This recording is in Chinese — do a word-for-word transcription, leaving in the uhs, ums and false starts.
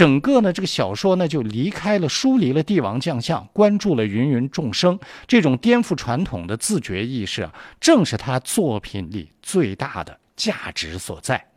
整个呢这个小说呢就离开了疏离了帝王将相，关注了芸芸众生。这种颠覆传统的自觉意识啊，正是他作品里最大的价值所在。